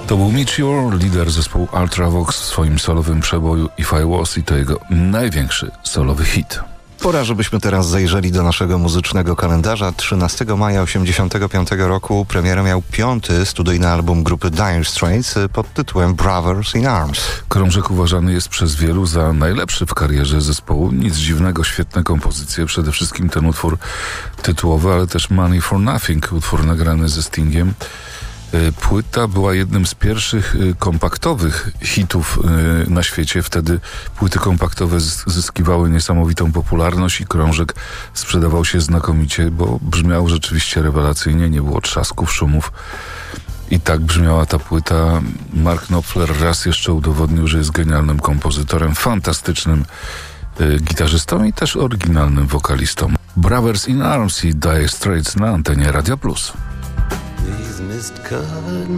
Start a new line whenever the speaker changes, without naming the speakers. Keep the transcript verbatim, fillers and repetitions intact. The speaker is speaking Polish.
To był Meteor, lider zespołu Ultravox w swoim solowym przeboju If I Was i to jego największy solowy hit.
Pora, żebyśmy teraz zajrzeli do naszego muzycznego kalendarza. trzynastego maja osiemdziesiątego piątego roku premierę miał piąty studyjny album grupy Dire Straits pod tytułem Brothers in Arms.
Krążek uważany jest przez wielu za najlepszy w karierze zespołu. Nic dziwnego, świetne kompozycje, przede wszystkim ten utwór tytułowy, ale też Money for Nothing, utwór nagrany ze Stingiem. Płyta była jednym z pierwszych kompaktowych hitów na świecie. Wtedy płyty kompaktowe zyskiwały niesamowitą popularność i krążek sprzedawał się znakomicie, bo brzmiał rzeczywiście rewelacyjnie, nie było trzasków, szumów. I tak brzmiała ta płyta. Mark Knopfler raz jeszcze udowodnił, że jest genialnym kompozytorem, fantastycznym gitarzystą i też oryginalnym wokalistą. Brothers in Arms i Dire Straits na antenie Radia Plus.
These mist-covered